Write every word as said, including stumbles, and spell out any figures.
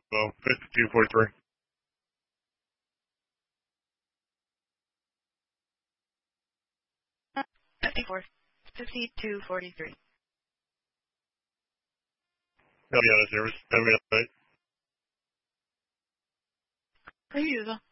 Well, fifty-two forty-three. fifty-four. fifty-two forty-three. I'll be out of service. Have a good night. For you,